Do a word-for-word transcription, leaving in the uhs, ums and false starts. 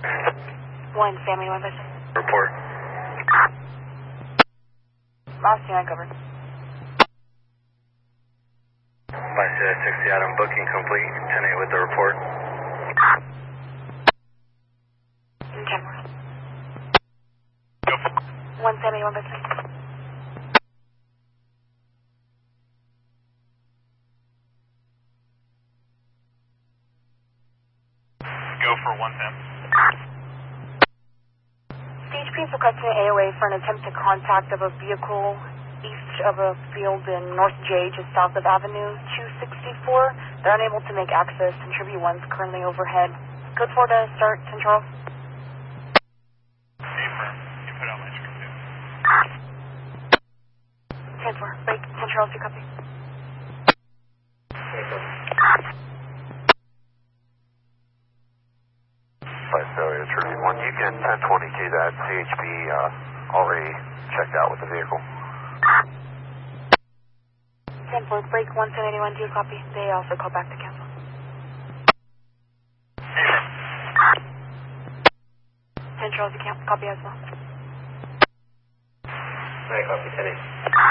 One, family, one person. Report. Last thing I covered. Vice sixty Adam, booking complete. ten eight with the report. In Kenworth. Go. One, family, one person. Go for one ten. C H P is requesting an A O A for an attempted contact of a vehicle east of a field in North J, just south of Avenue two sixty-four. They're unable to make access, and Tribute one's currently overhead. Code four to start, Saint Charles. Affirm. You put on my script too. ten four, break, Saint Charles, you copy. Five failure, Tribute one. You can ten twenty-two that C H P uh, already checked out with the vehicle. ten four, break, one ten eighty-one, do you copy? They also call back to cancel. Saint Charles, you can't copy as well. I copy ten eight.